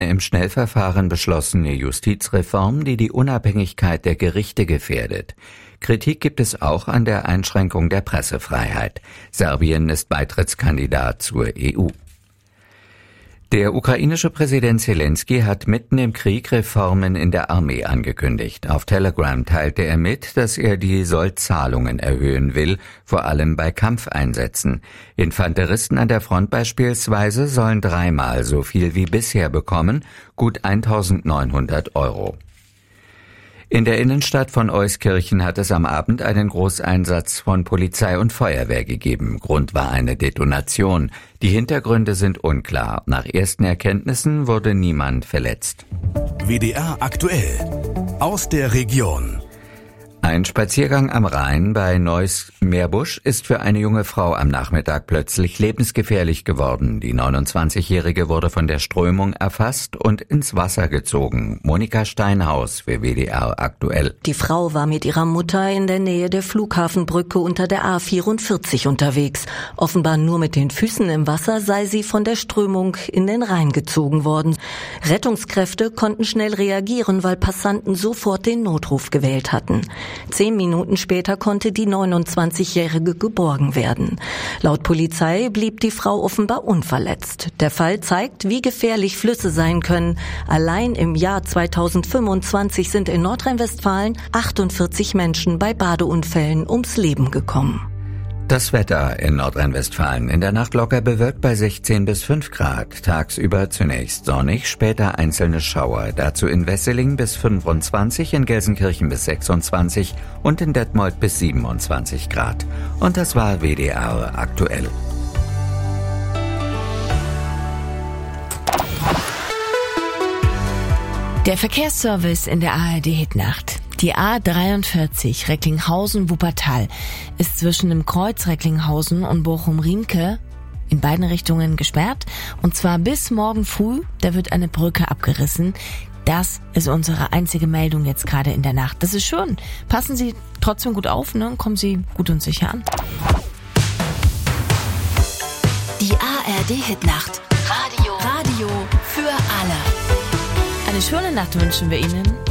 im Schnellverfahren beschlossene Justizreform, die die Unabhängigkeit der Gerichte gefährdet. Kritik gibt es auch an der Einschränkung der Pressefreiheit. Serbien ist Beitrittskandidat zur EU. Der ukrainische Präsident Zelensky hat mitten im Krieg Reformen in der Armee angekündigt. Auf Telegram teilte er mit, dass er die Sollzahlungen erhöhen will, vor allem bei Kampfeinsätzen. Infanteristen an der Front beispielsweise sollen 3-mal so viel wie bisher bekommen, gut 1.900 €. In der Innenstadt von Euskirchen hat es am Abend einen Großeinsatz von Polizei und Feuerwehr gegeben. Grund war eine Detonation. Die Hintergründe sind unklar. Nach ersten Erkenntnissen wurde niemand verletzt. WDR aktuell aus der Region. Ein Spaziergang am Rhein bei Neuss-Meerbusch ist für eine junge Frau am Nachmittag plötzlich lebensgefährlich geworden. Die 29-Jährige wurde von der Strömung erfasst und ins Wasser gezogen. Monika Steinhaus für WDR aktuell. Die Frau war mit ihrer Mutter in der Nähe der Flughafenbrücke unter der A44 unterwegs. Offenbar nur mit den Füßen im Wasser sei sie von der Strömung in den Rhein gezogen worden. Rettungskräfte konnten schnell reagieren, weil Passanten sofort den Notruf gewählt hatten. 10 Minuten später konnte die 29-Jährige geborgen werden. Laut Polizei blieb die Frau offenbar unverletzt. Der Fall zeigt, wie gefährlich Flüsse sein können. Allein im Jahr 2025 sind in Nordrhein-Westfalen 48 Menschen bei Badeunfällen ums Leben gekommen. Das Wetter in Nordrhein-Westfalen. In der Nacht locker bewölkt bei 16 bis 5 Grad. Tagsüber zunächst sonnig, später einzelne Schauer. Dazu in Wesseling bis 25, in Gelsenkirchen bis 26 und in Detmold bis 27 Grad. Und das war WDR aktuell. Der Verkehrsservice in der ARD-Hitnacht. Die A43 Recklinghausen-Wuppertal ist zwischen dem Kreuz Recklinghausen und Bochum-Riemke in beiden Richtungen gesperrt. Und zwar bis morgen früh, da wird eine Brücke abgerissen. Das ist unsere einzige Meldung jetzt gerade in der Nacht. Das ist schön. Passen Sie trotzdem gut auf, ne? Kommen Sie gut und sicher an. Die ARD-Hitnacht. Radio für alle. Eine schöne Nacht wünschen wir Ihnen.